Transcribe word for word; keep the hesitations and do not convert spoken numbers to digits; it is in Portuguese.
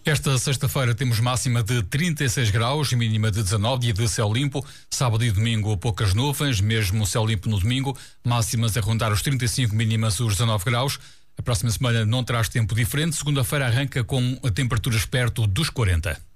Esta sexta-feira temos máxima de trinta e seis graus, mínima de dezanove, dia de céu limpo. Sábado e domingo poucas nuvens, mesmo céu limpo no domingo. Máximas a rondar os trinta e cinco, mínimas os dezanove graus. A próxima semana não traz tempo diferente. Segunda-feira arranca com temperaturas perto dos quarenta.